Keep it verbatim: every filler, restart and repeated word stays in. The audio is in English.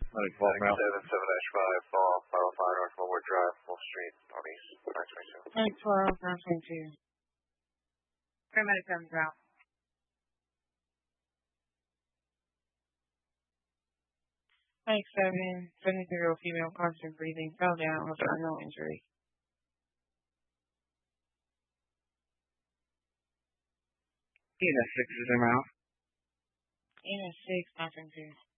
Medic twelve now. seven seven dash five, fall, five oh five North Millward Drive, Full Street, Northeast, nine twenty-two. Medic twelve, nine twenty-two. Paramedic comes out. Medic seven, seventy-three-year-old female, constant breathing, fell down with an unknown injury. E M S six is in route. E M S six, nine twenty-two.